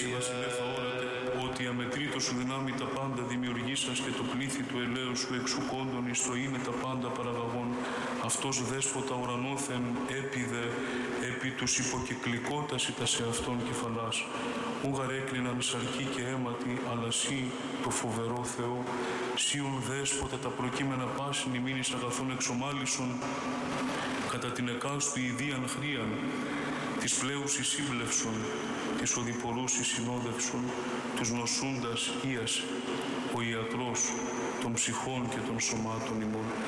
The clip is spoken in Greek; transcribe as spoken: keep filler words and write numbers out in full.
Εσύ βασιλεύθα όρατε, ότι αμετρήτω σου δυνάμει τα πάντα δημιουργήσας και το πλήθη του ελαίου σου εξουκόντων εις το είναι τα πάντα παραγαγών. Αυτός δέσποτα ουρανόθεν έπιδε επί τους υποκυκλικότας ητα σε αυτόν κεφαλάς. Ου γαρέκλειναν σαρκή και αίματι, αλλά σύ το φοβερό Θεό. Σύουν δέσποτα τα προκείμενα πάσιν ημίνης αγαθών εξομάλισον, κατά την εκάστου ιδίαν χρίαν, της πλέουσης σύμπλευσον, της οδηπορούσης συνόδευσον, τους νοσούντας ίασε, ο ιατρός των ψυχών και των σωμάτων ημών.